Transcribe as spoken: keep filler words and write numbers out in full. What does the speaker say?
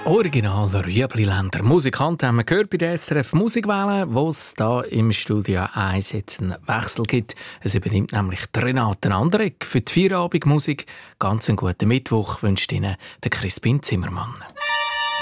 Original Rüebliländer. Musikanten haben wir gehört bei der S R F Musikwelle, wo es da im Studio eins jetzt einen Wechsel gibt. Es übernimmt nämlich Renate Anderegg für die Feierabendmusik. Ganz einen guten Mittwoch wünscht Ihnen der Crispin Zimmermann.